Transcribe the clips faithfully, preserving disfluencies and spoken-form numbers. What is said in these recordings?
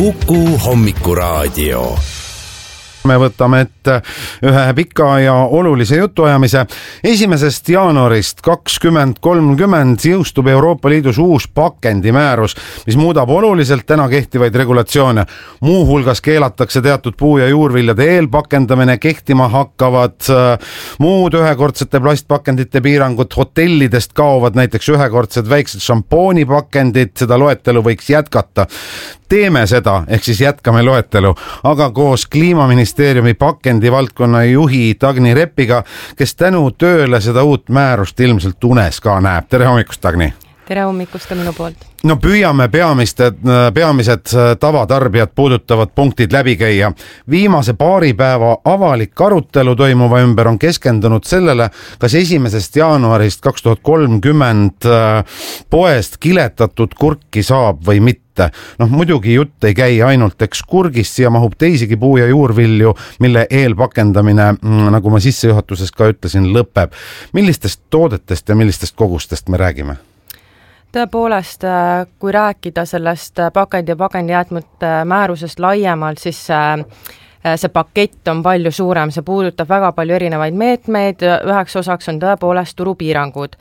Kuku Hommikuraadio. Me võtame ette ühe pika ja olulise jutuajamise. esimesest jaanuarist kakskümmend kolmkümmend jõustub Euroopa Liidus uus pakendimäärus, mis muudab oluliselt täna kehtivaid regulatsioone. Muuhulgas keelatakse teatud puu- ja juurviljade eelpakendamine, kehtima hakkavad muud ühekordsete plastpakendite piirangud, hotellidest kaovad näiteks ühekordsed väiksed šampoonipakendid, seda loetelu võiks jätkata. Teeme seda, ehk siis jätkame loetelu, aga koos Kliimaministeeriumi pakendivaldkonna juhi Dagni Reppiga, kes tänu tööle seda uut määrust ilmselt unes ka näeb. Tere hommikust, Dagni! Tere hommikust ka minu poolt. No püüame peamiste, peamised tavatarbijad puudutavad punktid läbi käia. Viimase paari päeva avalik arutelu toimuva ümber on keskendunud sellele, kas esimesest jaanuarist kaks tuhat kolmkümmend poest kiletatud kurki saab või mitte. Noh, muidugi jutt ei käi ainult eks kurgist, siia mahub teisigi puu- ja juurvilju, mille eelpakendamine, nagu ma sissejuhatuses ka ütlesin, lõpeb. Millistest toodetest ja millistest kogustest me räägime? Tõepoolest, kui rääkida sellest pakendi ja pakendijäätmete määrusest laiemalt, siis see pakett on palju suurem, see puudutab väga palju erinevaid meetmeid, üheks osaks on tõepoolest turupiirangud,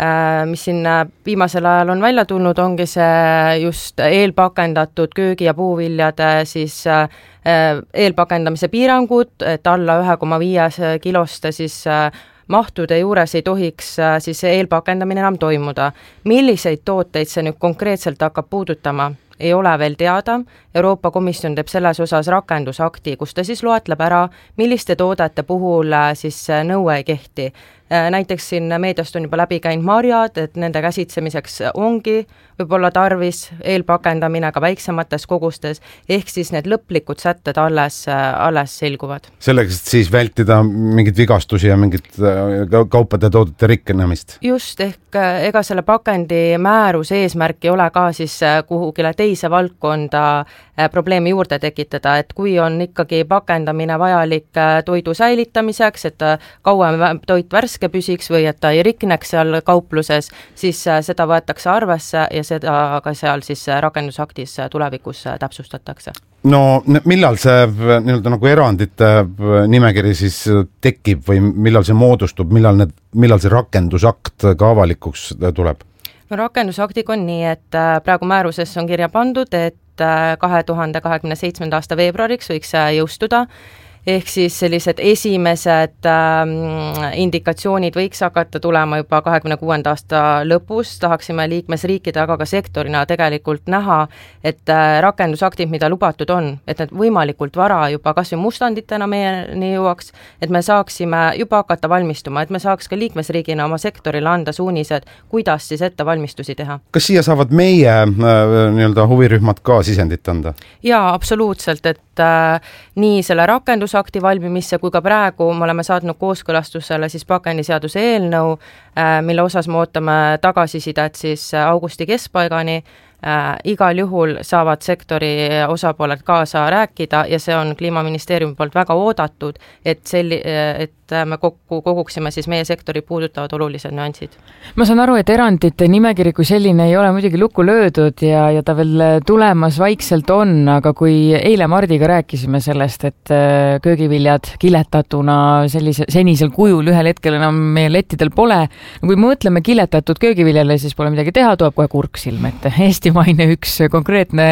mis siin viimasel ajal on välja tulnud, ongi see just eelpakendatud köögi- ja puuviljade siis eelpakendamise piirangud, et alla ühe koma viis kiloste siis mahtude juures ei tohiks siis eelpakendamine enam toimuda. Milliseid tooteid see nüüd konkreetselt hakkab puudutama? Ei ole veel teada. Euroopa Komisjon teeb selles osas rakendusakti, kus ta siis loetleb ära, milliste toodete puhul siis nõue ei kehti. Näiteks siin meediast on juba läbi käinud marjad, et nende käsitsemiseks ongi võib-olla tarvis eelpakendamine ka väiksemates kogustes, ehk siis need lõplikud sätted alles, alles selguvad. Selleks, et siis vältida mingit vigastusi ja mingit kaupade toodete rikkenemist. Just, ehk ega selle pakendi määruse eesmärk ei ole ka siis kuhugile teise valdkonda probleemi juurde tekitada, et kui on ikkagi pakendamine vajalik toidu säilitamiseks, et kauem toit värske püsiks või et ta ei rikneks seal kaupluses, siis seda võetakse arvesse ja seda ka seal siis rakendusaktis tulevikus täpsustatakse. No millal see nii-öelda nagu erandite nimekiri siis tekib või millal see moodustub, millal, need, millal see rakendusakt ka avalikuks tuleb? No rakendusaktiga on nii, et praegu määruses on kirja pandud, et kahe tuhande kahekümne seitsmenda aasta veebruariks võiks jõustuda, ehk siis sellised esimesed ähm, indikatsioonid võiks hakata tulema juba kahekümne kuuenda aasta lõpus. Tahaksime liikmesriikide, aga ka sektorina tegelikult näha, et äh, rakendusaktid, mida lubatud on, et need võimalikult vara juba kas või mustanditena meieni jõuaks, et me saaksime juba hakata valmistuma, et me saaks ka liikmesriigina oma sektorile anda suunised, kuidas siis ette valmistusi teha. Kas siia saavad meie äh, nii-öelda huvirühmad ka sisendit anda? Jaa, absoluutselt, et äh, nii selle rakendus akti valmimisse, kui ka praegu me oleme saatnud kooskõlastusele siis pakendiseaduse eelnõu, mille osas me ootame tagasisidet siis augusti keskpaigani. Äh, igal juhul saavad sektori osapooled kaasa rääkida ja see on Kliimaministeeriumi poolt väga oodatud, et, selli, et me kokku koguksime siis meie sektori puudutavad olulised nüansid. Ma saan aru, et erandite nimekiri kui selline ei ole muidugi lukku löödud ja, ja ta veel tulemas vaikselt on, aga kui eile Mardiga rääkisime sellest, et köögiviljad kiletatuna sellise, senisel kujul ühel hetkel enam meie lettidel pole, kui mõtleme kiletatud köögiviljale, siis pole midagi teha, tuleb kohe kurk silme ette. Eesti maine üks konkreetne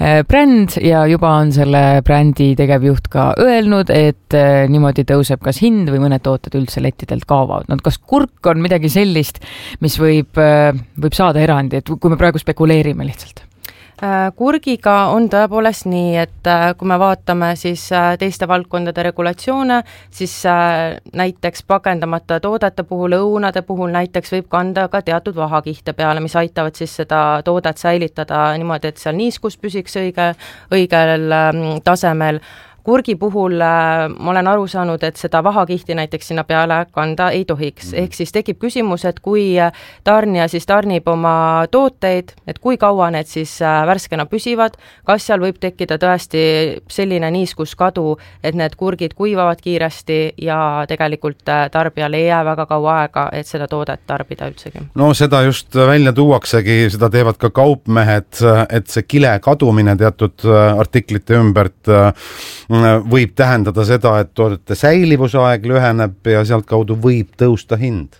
bränd ja juba on selle brändi tegevjuht ka öelnud, et niimoodi tõuseb kas hind või mõned tooted üldse lettidelt kaovad. No, kas kurk on midagi sellist, mis võib, võib saada erandi, et kui me praegu spekuleerime lihtsalt? Kurgiga on tõepoolest nii, et kui me vaatame siis teiste valdkondade regulatsioone, siis näiteks pakendamata toodete puhul, õunade puhul näiteks võib kanda ka teatud vahakihte peale, mis aitavad siis seda toodet säilitada niimoodi, et seal niiskus püsiks õige, õigel tasemel. kurgi puhul ma olen aru saanud, et seda vahakihti näiteks sinna peale kanda ei tohiks. Ehk siis tekib küsimus, et kui tarnija siis tarnib oma tooteid, et kui kaua need siis värskena püsivad, kas seal võib tekkida tõesti selline niiskuskadu, et need kurgid kuivavad kiiresti ja tegelikult tarbijale ei jää väga kaua aega, et seda toodet tarbida üldsegi. No seda just välja tuuaksegi, seda teevad ka kaupmehed, et see kile kadumine teatud artiklite ümbert võib tähendada seda, et toodete säilivusaeg lüheneb ja sealt kaudu võib tõusta hind.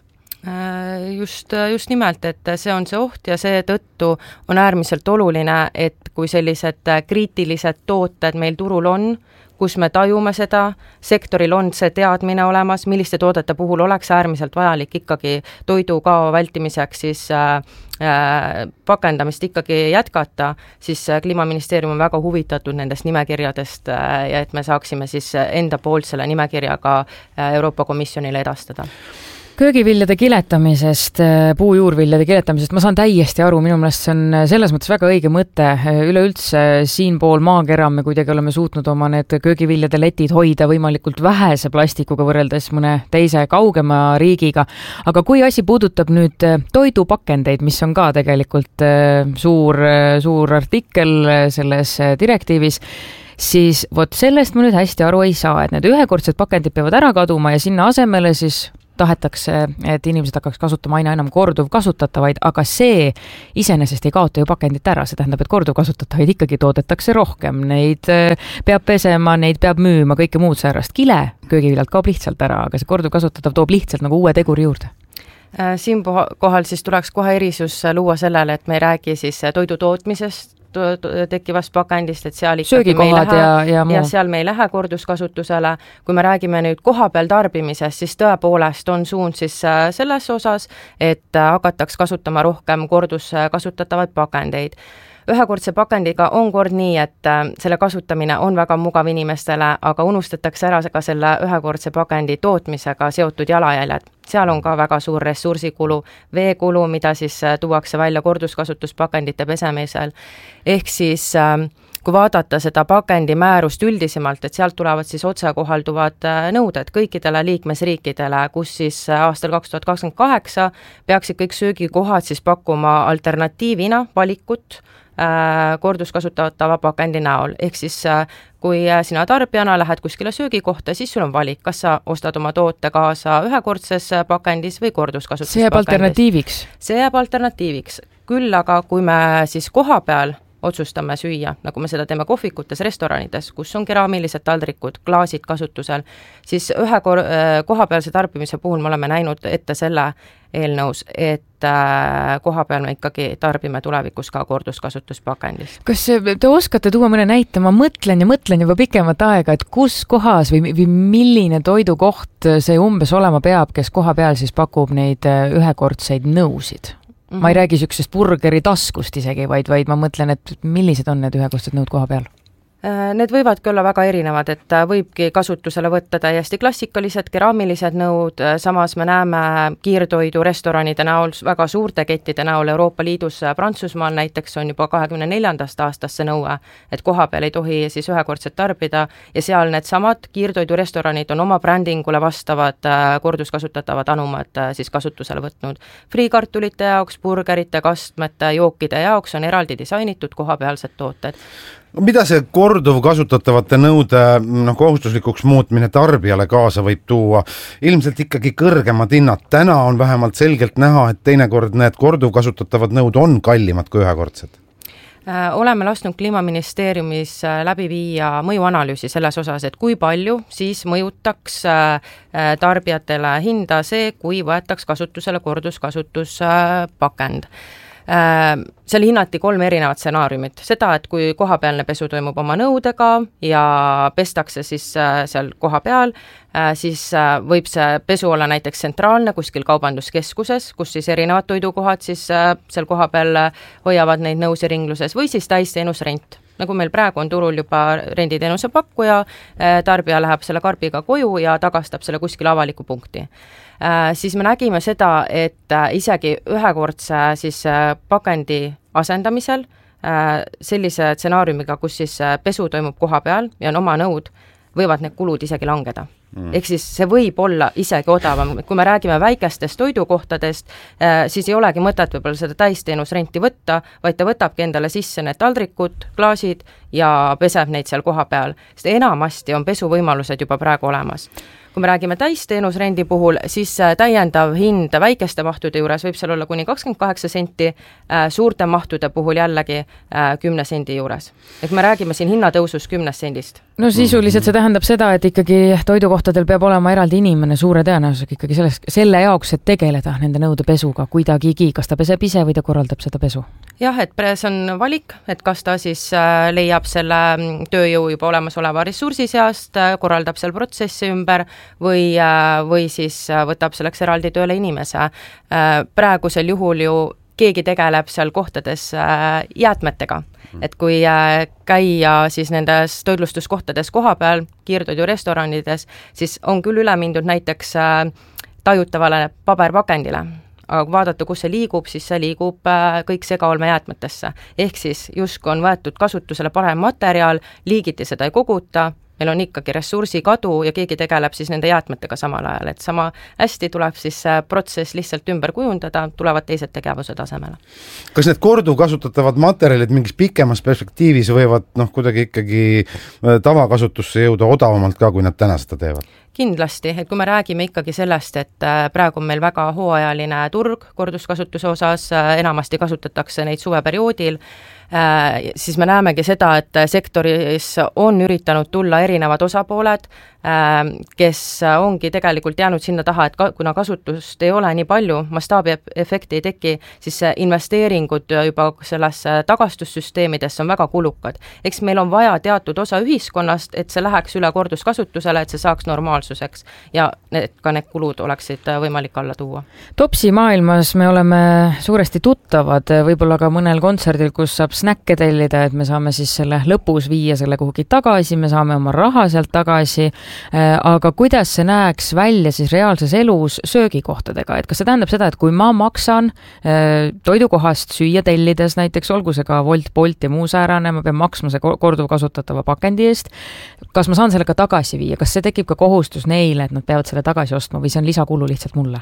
Just, just nimelt, et see on see oht ja see tõttu on äärmiselt oluline, et kui sellised kriitilised tooted meil turul on, kus me tajume seda, sektoril on see teadmine olemas, milliste toodete puhul oleks äärmiselt vajalik ikkagi toidukao vältimiseks siis äh, pakendamist ikkagi jätkata, siis Kliimaministeerium on väga huvitatud nendest nimekirjadest äh, ja et me saaksime siis enda poolt selle nimekirjaga Euroopa Komisjonile edastada. Köögiviljade kiletamisest, puujuurviljade kiletamisest, ma saan täiesti aru, minu meelest see on selles mõttes väga õige mõte. Üleüldse siinpool maakera me kuidagi oleme suutnud oma need köögiviljade letid hoida võimalikult vähese plastikuga võrreldes mõne teise kaugema riigiga. Aga kui asi puudutab nüüd toidupakendeid, mis on ka tegelikult suur, suur artikkel selles direktiivis, siis vot sellest ma nüüd hästi aru ei saa, et need ühekordsed pakendid peavad ära kaduma ja sinna asemele siis tahetakse, et inimesed hakkaks kasutama aina enam korduvkasutatavaid, aga see iseenesest ei kaota ju pakendit ära, see tähendab, et korduvkasutatavaid ikkagi toodetakse rohkem, neid peab pesema, neid peab müüma, kõike muud säärast. Kile köögiviljalt kaob lihtsalt ära, aga see korduvkasutatav toob lihtsalt nagu uue teguri juurde. Siin kohal siis tuleks kohe erisus luua sellele, et me ei räägi siis toidu tootmisest, tekkivast pakendist, et seal ikkagi me ei lähe, ja, ja, ja seal me ei lähe korduskasutusele. Kui me räägime nüüd kohapeal tarbimisest, siis tõepoolest on suund siis selles osas, et hakataks kasutama rohkem korduskasutatavaid pakendeid. Ühekordse pakendiga on kord nii, et selle kasutamine on väga mugav inimestele, aga unustatakse ära ka selle ühekordse pakendi tootmisega seotud jalajäljed. Seal on ka väga suur ressursikulu, veekulu, mida siis tuuakse välja korduskasutuspakendite pesemisel. Ehk siis kui vaadata seda pakendi määrust üldisemalt, et sealt tulevad siis otsekohalduvad nõuded kõikidele liikmesriikidele, kus siis aastal kaks tuhat kakskümmend kaheksa peaksid kõik söögikohad siis pakkuma alternatiivina valikut korduskasutatava pakendi näol. Ehk siis kui sina tarbijana lähed kuskile söögikohta, siis sul on valik, kas sa ostad oma toote kaasa ühekordses pakendis või korduskasutuspakendis. See jääb alternatiiviks? See jääb alternatiiviks. Küll aga kui me siis koha peal otsustame süüa, nagu me seda teeme kohvikutes, restoranides, kus on keraamilised taldrikud, klaasid kasutusel, siis ühe kor- kohapealse tarbimise puhul me oleme näinud ette selle eelnõus, et koha peal me ikkagi tarbime tulevikus ka korduskasutuspakendist. Kas te oskate tuua mõne näite? Ma mõtlen ja mõtlen juba pikemat aega, et kus kohas või, või milline toidukoht see umbes olema peab, kes koha peal siis pakub neid ühekordseid nõusid? Mm-hmm. Ma ei räägi süksest burgeri taskust isegi, vaid, vaid ma mõtlen, et millised on need ühekordsed nõud koha peal? Need võivadki olla väga erinevad, et võibki kasutusele võtta täiesti klassikalised keraamilised nõud, samas me näeme kiirtoidu restoranide näol, väga suurte kettide näol Euroopa Liidus, Prantsusmaal näiteks on juba kahekümne neljandast aastast see nõue, et koha peal ei tohi siis ühekordset tarbida ja seal need samad kiirtoidu restoranid on oma brändingule vastavad korduskasutatavad anumad siis kasutusele võtnud. Friikartulite jaoks, burgerite, kastmete, jookide jaoks on eraldi disainitud kohapealsed tooted. Mida see korduv kasutatavate nõude no, kohustuslikuks muutmine tarbijale kaasa võib tuua? Ilmselt ikkagi kõrgemad hinnad. Täna on vähemalt selgelt näha, et teinekord need korduv kasutatavad nõud on kallimad kui ühekordsed. Oleme lasknud Kliimaministeeriumis läbi viia mõjuanalüüsi selles osas, et kui palju siis mõjutaks tarbijatele hinda see, kui võetaks kasutusele korduskasutuspakend. Seal hinnati kolm erinevat stsenaariumit. Seda, et kui kohapealne pesu toimub oma nõudega ja pestakse siis seal koha peal, siis võib see pesu olla näiteks tsentraalne kuskil kaubanduskeskuses, kus siis erinevad toidukohad siis seal koha peal hoiavad neid nõusi ringluses või siis täisteenusrent. Nagu meil praegu on turul juba renditeenuse pakkuja, tarbija läheb selle karbiga koju ja tagastab selle kuskil avaliku punkti. Siis me nägime seda, et isegi ühekordse siis pakendi asendamisel sellise stsenaariumiga, kus siis pesu toimub koha peal ja on oma nõud, võivad need kulud isegi langeda. Mm. Ehk siis see võib olla isegi odavam, kui me räägime väikestest toidukohtadest, siis ei olegi mõtet võib-olla seda täisteenusrenti võtta, vaid ta võtabki endale sisse need taldrikud, klaasid ja peseb neid seal koha peal, sest enamasti on pesuvõimalused juba praegu olemas. Kui me räägime täisteenusrendi puhul, siis täiendav hind väikeste mahtude juures võib seal olla kuni kakskümmend kaheksa senti, suurte mahtude puhul jällegi kümne sendi juures. Et me räägime siin hinnatõusust kümnest sendist. No sisuliselt see tähendab seda, et ikkagi toidukohtadel peab olema eraldi inimene suure tõenäosusega ikkagi selles, selle jaoks, et tegeleda nende nõude pesuga kuidagigi, kas ta peseb ise või ta korraldab seda pesu? Jah, et see on valik, et kas ta siis leiab selle tööjõu juba olemasoleva ressursi seast, korraldab seal protsessi ümber või, või siis võtab selleks eraldi tööle inimese. Praegusel juhul ju keegi tegeleb seal kohtades jäätmetega, et kui käia siis nendes toitlustuskohtades koha peal, kiirtoidurestoranides, siis on küll üle mindud näiteks tajutavale paberpakendile, aga kui vaadata, kus see liigub, siis see liigub kõik segaolmejäätmetesse. Ehk siis justkui on võetud kasutusele parem materjal, liigiti seda ei koguta, meil on ikkagi ressursi kadu ja keegi tegeleb siis nende jäätmetega samal ajal, et sama hästi tuleb siis protsess lihtsalt ümber kujundada, tulevad teised tegevused asemele. Kas need korduvkasutatavad materjalid mingis pikemas perspektiivis võivad noh, kuidagi ikkagi tavakasutusse jõuda odavamalt ka, kui nad täna seda teevad? Kindlasti, et kui me räägime ikkagi sellest, et praegu on meil väga hooajaline turg korduskasutuse osas, enamasti kasutatakse neid suveperioodil, siis me näemegi seda, et sektoris on üritanud tulla erinevad osapooled, kes ongi tegelikult jäänud sinna taha, et kuna kasutust ei ole nii palju, mastaabi efekti ei teki, siis investeeringud juba sellesse tagastussüsteemidesse on väga kulukad. Eks meil on vaja teatud osa ühiskonnast, et see läheks üle korduskasutusele, et see saaks normaalsuseks ja need, ka need kulud oleksid võimalik alla tuua. Topsi maailmas me oleme suuresti tuttavad, võib-olla ka mõnel kontserdil, kus saab snäkke tellida, et me saame siis selle lõpus viia selle kuhugi tagasi, me saame oma raha sealt tagasi, aga kuidas see näeks välja siis reaalses elus söögikohtadega, et kas see tähendab seda, et kui ma maksan toidukohast süüa tellides, näiteks olgu see ka Wolt, Bolt ja muu säärane, ma pean maksma see korduvkasutatava pakendi eest, kas ma saan selle ka tagasi viia, kas see tekib ka kohustus neile, et nad peavad selle tagasi ostma või see on lisakulu lihtsalt mulle?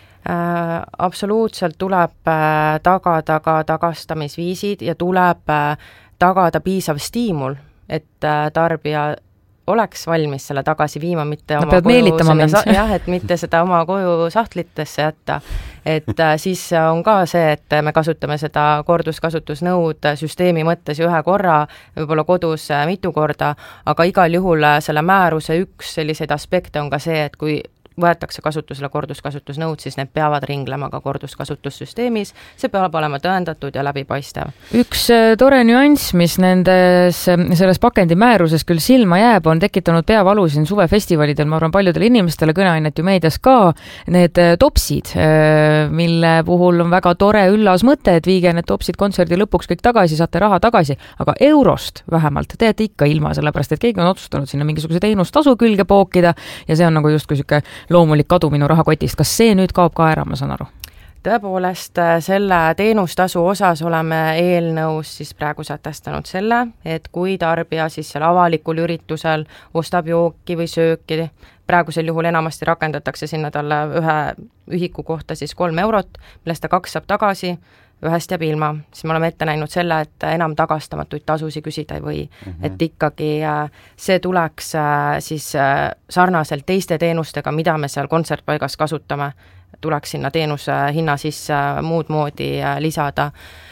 Äh, absoluutselt tuleb äh, tagada ka tagastamisviisid ja tuleb äh, tagada piisav stiimul, et äh, tarbija oleks valmis selle tagasi viima, mitte Nad oma koju, sinna, jah, et mitte seda oma koju sahtlitesse jätta. Et äh, siis on ka see, et me kasutame seda korduskasutusnõud süsteemi mõttes ühe korra, võib-olla kodus mitu korda, aga igal juhul selle määruse üks selliseid aspekte on ka see, et kui võetakse kasutusele korduskasutusnõud, siis need peavad ringlema ka korduskasutussüsteemis, see peab olema tõendatud ja läbipaistev. Üks tore nüanss, mis nendes, selles pakendi määruses küll silma jääb, on tekitanud peavalu siin suvefestivalidel, ma arvan paljudele inimestele kõneainet ju meedias ka, need topsid, mille puhul on väga tore üllas mõte, et viige need topsid kontserdi lõpuks kõik tagasi, saate raha tagasi, aga eurost vähemalt teete ikka ilma, sellepärast et keegi on otsustanud sinna mingisuguse teenustasu külge pookida ja see on nagu just kui siuke loomulik kadu minu rahakotist. Kas see nüüd kaob ka ära, ma saan aru? Tõepoolest, selle teenustasu osas oleme eelnõus siis praegu sätestanud selle, et kui tarbija siis seal avalikul üritusel ostab jooki või sööki, praegusel juhul enamasti rakendatakse sinna talle ühe ühiku kohta siis kolm eurot, millest ta kaks saab tagasi, ühest jääb ilma, siis me oleme ette näinud selle, et enam tagastamatuid tasusi küsida ei või. Mm-hmm. Et ikkagi see tuleks siis sarnaselt teiste teenustega, mida me seal kontsertpaigas kasutame, tuleks sinna teenuse hinna sisse muud moodi lisada.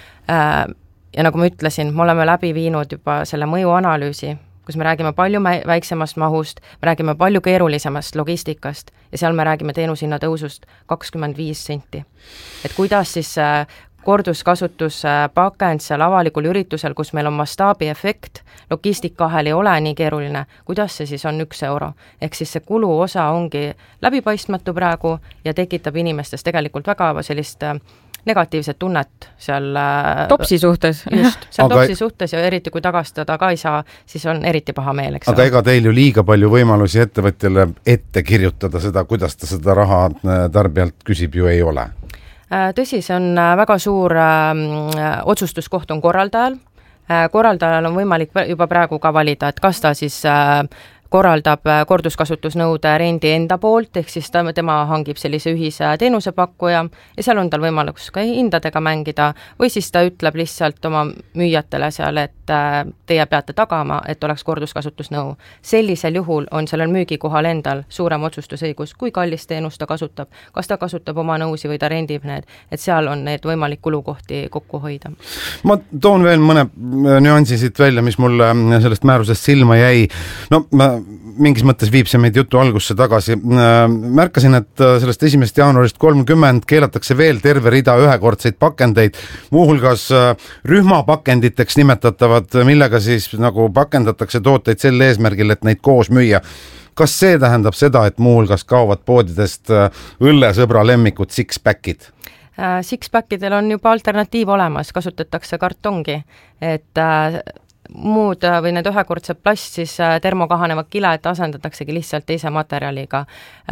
Ja nagu ma ütlesin, me oleme läbi viinud juba selle mõjuanalüüsi, kus me räägime palju väiksemast mahust, me räägime palju keerulisemast logistikast ja seal me räägime teenushinna tõusust kakskümmend viis senti. Et kuidas siis korduskasutus pakend seal avalikul üritusel, kus meil on mastaabi efekt, logistikahel ei ole nii keeruline, kuidas see siis on üks euro. Ehk siis see kulu osa ongi läbipaistmatu praegu ja tekitab inimestes tegelikult väga sellist negatiivset tunnet seal topsi suhtes. Just, seal aga topsi suhtes ja eriti kui tagastada ka ei saa, siis on eriti paha meel. Aga ega teil ju liiga palju võimalusi ettevõtjale ette kirjutada seda, kuidas ta seda raha tarbijalt küsib, ju ei ole. Tõsi, see on väga suur äh, otsustuskoht on korraldajal. Äh, korraldajal on võimalik juba praegu ka valida, et kas ta siis äh, korraldab korduskasutusnõude rendi enda poolt, ehk siis ta, tema hangib sellise ühise teenusepakkuja ja seal on tal võimalus ka hindadega mängida või siis ta ütleb lihtsalt oma müüjatele seal, et teie peate tagama, et oleks korduskasutusnõu. Sellisel juhul on sellel müügikohal endal suurem otsustusõigus, kui kallis teenus ta kasutab, kas ta kasutab oma nõusi või ta rendib need, et seal on need võimalik kulukohti kokku hoida. Ma toon veel mõne nüansi siit välja, mis mulle sellest määrusest silma jäi. No ma mingis mõttes viib see meid jutu algusse tagasi. Märkasin, et sellest esimesest jaanuarist kolmkümmend keelatakse veel terve rida ühekordseid pakendeid, muuhulgas rühmapakenditeks nimetatavad, millega siis nagu pakendatakse tooteid sel eesmärgil, et neid koos müüa. Kas see tähendab seda, et muuhulgas kaovad poodidest õllesõbra lemmikud six-packid? Six-packidel on juba alternatiiv olemas, kasutatakse kartongi, et muud või need ühekordsed plast, siis termokahanevad kiled asendataksegi lihtsalt teise materjaliga.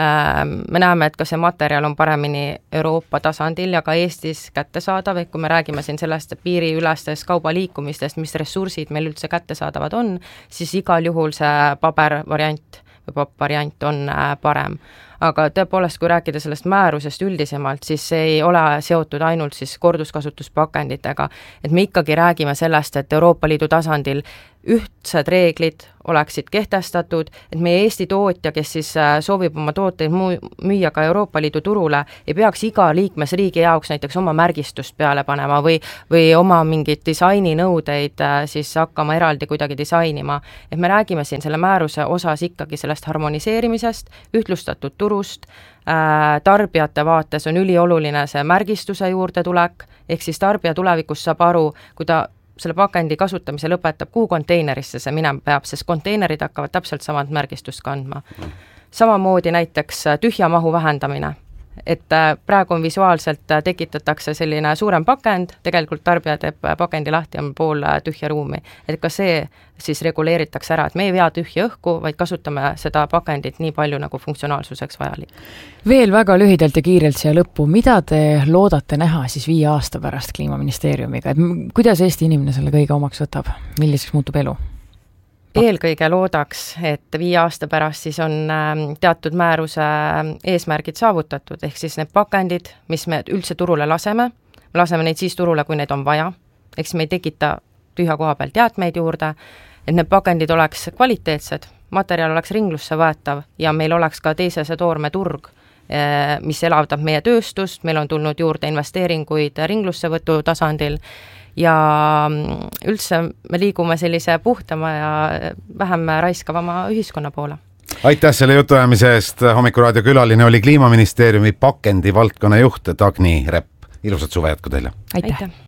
Me näeme, et ka see materjal on paremini Euroopa tasandil ja ka Eestis kättesaadav, et kui me räägime siin sellest piiriülestest kaubaliikumistest, mis ressursid meil üldse kättesaadavad on, siis igal juhul see pabervariant või pappvariant on parem. Aga tõepoolest, kui rääkida sellest määrusest üldisemalt, siis see ei ole seotud ainult siis korduskasutuspakenditega, et me ikkagi räägime sellest, et Euroopa Liidu tasandil ühtsed reeglid oleksid kehtestatud, et meie Eesti tootja, kes siis soovib oma tooteid müüa ka Euroopa Liidu turule, ei peaks iga liikmesriigi jaoks näiteks oma märgistust peale panema või, või oma mingid disaininõudeid siis hakkama eraldi kuidagi disainima. Et me räägime siin selle määruse osas ikkagi sellest harmoniseerimisest, ühtlustatud turust, tarbijate vaates on ülioluline see märgistuse juurde tulek, ehk siis tarbija tulevikus saab aru, kui ta selle pakendi kasutamise lõpetab, kuhu konteinerisse see minema peab, sest konteinerid hakkavad täpselt samad märgistust kandma. Samamoodi näiteks tühja mahu vähendamine, et praegu on visuaalselt tekitatakse selline suurem pakend, tegelikult tarbija teeb pakendi lahti, on pool tühja ruumi, et ka see siis reguleeritakse ära, et me ei vea tühja õhku, vaid kasutame seda pakendit nii palju nagu funktsionaalsuseks vajalik. Veel väga lühidalt ja kiirelt siia lõppu, mida te loodate näha siis viie aasta pärast Kliimaministeeriumiga, et kuidas Eesti inimene selle kõige omaks võtab, milliseks muutub elu? Eelkõige loodaks, et viie aasta pärast siis on teatud määruse eesmärgid saavutatud, ehk siis need pakendid, mis me üldse turule laseme, me laseme neid siis turule, kui neid on vaja, ehk siis me ei tekita tühja koha pealt jäätmeid juurde, et need pakendid oleks kvaliteetsed, materjal oleks ringlusse võetav ja meil oleks ka teisese toorme turg, mis elavdab meie tööstust, meil on tulnud juurde investeeringuid ringlussevõtu tasandil ja üldse me liigume sellise puhtama ja vähem raiskavama ühiskonna poole. Aitäh selle jutuajamise eest, Hommikuraadio külaline oli Kliimaministeeriumi pakendi valdkonna juht Dagni Repp. Ilusat suve jätku teile! Aitäh! Aitäh.